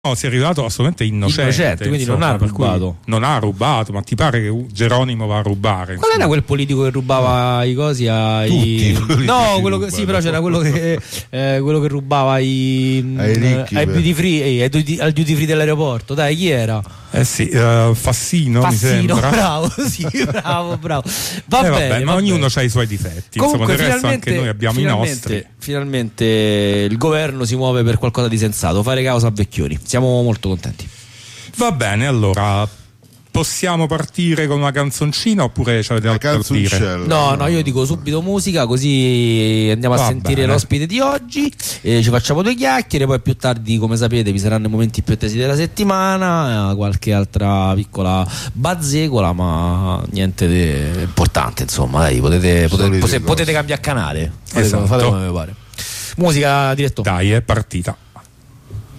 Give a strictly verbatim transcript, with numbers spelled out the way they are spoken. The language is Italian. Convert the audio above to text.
No, si è rivelato assolutamente innocente, innocente quindi insomma, non ha rubato. Non ha rubato, ma ti pare che Geronimo va a rubare? Qual insomma? era quel politico che rubava i cosi ai Tutti, no, quello che sì, però c'era quello che eh, quello che rubava i ai, ricchi, ai duty free, eh, ai duty, al duty free dell'aeroporto. Dai, chi era? Eh sì, uh, Fassino, Fassino, mi sembra. bravo, sì, bravo, bravo. Va eh, bene, vabbè, ma va ognuno bene. ha i suoi difetti. Comunque, insomma, del resto anche noi abbiamo i nostri. Finalmente il governo si muove per qualcosa di sensato, fare causa a Vecchioni. Siamo molto contenti. Va bene, allora possiamo partire con una canzoncina oppure ci avete Una altro da dire? canzoncella. No, no, io dico subito musica, così andiamo a Va sentire bene. l'ospite di oggi, eh, ci facciamo due chiacchiere, poi più tardi, come sapete, vi saranno i momenti più attesi della settimana, eh, qualche altra piccola bazzecola, ma niente di importante, insomma, dai, potete, potete, potete, potete cambiare canale, fate, Esatto. fate come vi pare. Musica, diretto. Dai, è partita.